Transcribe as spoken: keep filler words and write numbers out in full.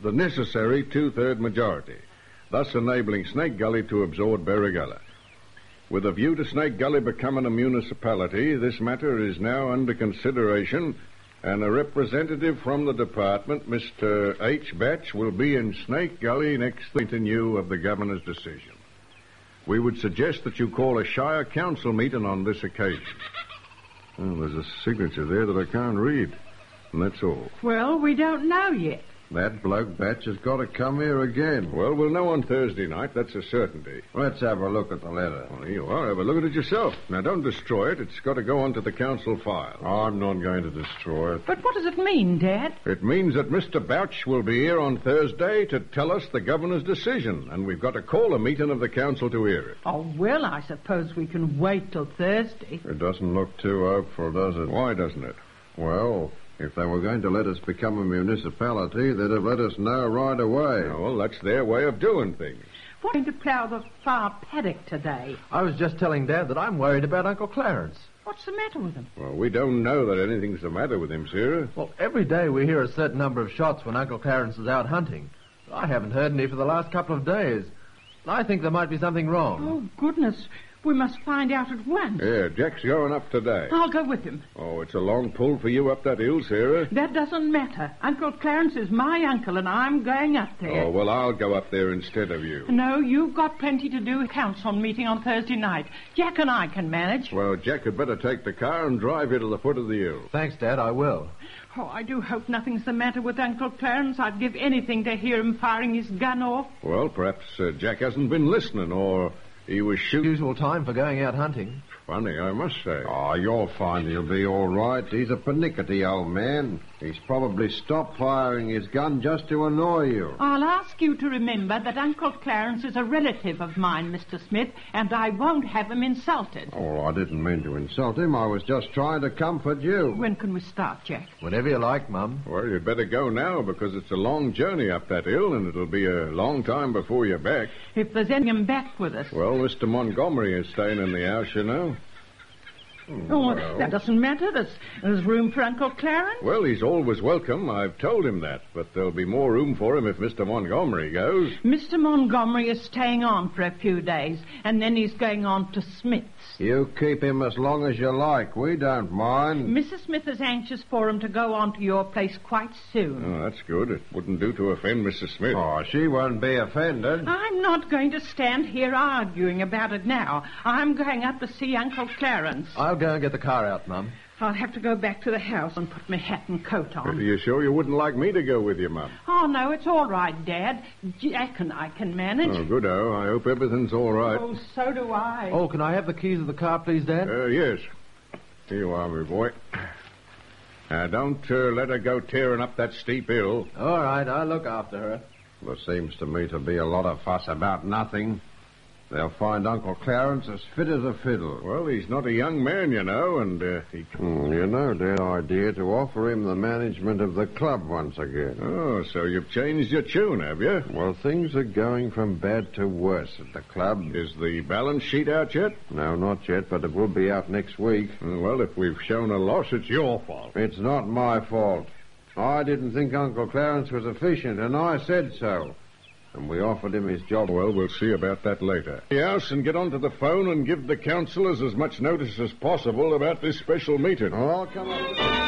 the necessary two-third majority, thus enabling Snake Gully to absorb Berrigella. With a view to Snake Gully becoming a municipality, this matter is now under consideration, and a representative from the department, Mister H. Batch, will be in Snake Gully next week to you of the governor's decision. We would suggest that you call a Shire Council meeting on this occasion. Oh, there's a signature there that I can't read, and that's all. Well, we don't know yet. That bloke Batch has got to come here again. Well, we'll know on Thursday night. That's a certainty. Let's have a look at the letter. Well, you are. Have a look at it yourself. Now, don't destroy it. It's got to go onto the council file. I'm not going to destroy it. But what does it mean, Dad? It means that Mister Bouch will be here on Thursday to tell us the governor's decision, and we've got to call a meeting of the council to hear it. Oh, well, I suppose we can wait till Thursday. It doesn't look too hopeful, does it? Why doesn't it? Well, if they were going to let us become a municipality, they'd have let us know right away. Oh, well, that's their way of doing things. We're going to plough the far paddock today. I was just telling Dad that I'm worried about Uncle Clarence. What's the matter with him? Well, we don't know that anything's the matter with him, Sarah. Well, every day we hear a certain number of shots when Uncle Clarence is out hunting. I haven't heard any for the last couple of days. I think there might be something wrong. Oh, goodness. We must find out at once. Yeah, Jack's going up today. I'll go with him. Oh, it's a long pull for you up that hill, Sarah. That doesn't matter. Uncle Clarence is my uncle, and I'm going up there. Oh, well, I'll go up there instead of you. No, you've got plenty to do with council meeting on Thursday night. Jack and I can manage. Well, Jack had better take the car and drive you to the foot of the hill. Thanks, Dad, I will. Oh, I do hope nothing's the matter with Uncle Clarence. I'd give anything to hear him firing his gun off. Well, perhaps uh, Jack hasn't been listening, or he was shooting. Usual time for going out hunting. Funny, I must say. Oh, you'll find he'll be all right. He's a pernickety old man. He's probably stopped firing his gun just to annoy you. I'll ask you to remember that Uncle Clarence is a relative of mine, Mister Smith, and I won't have him insulted. Oh, I didn't mean to insult him. I was just trying to comfort you. When can we start, Jack? Whenever you like, Mum. Well, you'd better go now, because it's a long journey up that hill, and it'll be a long time before you're back. If there's anyone back with us. Well, Mister Montgomery is staying in the house, you know. Oh, well, that doesn't matter. There's, there's room for Uncle Clarence. Well, he's always welcome. I've told him that. But there'll be more room for him if Mister Montgomery goes. Mister Montgomery is staying on for a few days, and then he's going on to Smith's. You keep him as long as you like. We don't mind. Missus Smith is anxious for him to go on to your place quite soon. Oh, that's good. It wouldn't do to offend Missus Smith. Oh, she won't be offended. I'm not going to stand here arguing about it now. I'm going up to see Uncle Clarence. I'll go and get the car out, Mum. I'll have to go back to the house and put my hat and coat on. Are you sure you wouldn't like me to go with you, Mum? Oh, no, it's all right, Dad. Jack and I can manage. Oh, good-o. I hope everything's all right. Oh, so do I. Oh, can I have the keys of the car, please, Dad? Uh, yes. Here you are, my boy. Now, don't uh, let her go tearing up that steep hill. All right, I'll look after her. There seems to me to be a lot of fuss about nothing. They'll find Uncle Clarence as fit as a fiddle. Well, he's not a young man, you know, and uh, he... Mm, you know, their idea to offer him the management of the club once again. Oh, so you've changed your tune, have you? Well, things are going from bad to worse at the club. Is the balance sheet out yet? No, not yet, but it will be out next week. Well, if we've shown a loss, it's your fault. It's not my fault. I didn't think Uncle Clarence was efficient, and I said so. And we offered him his job. Well, we'll see about that later. Yes, and get onto the phone and give the councillors as much notice as possible about this special meeting. Oh, come on.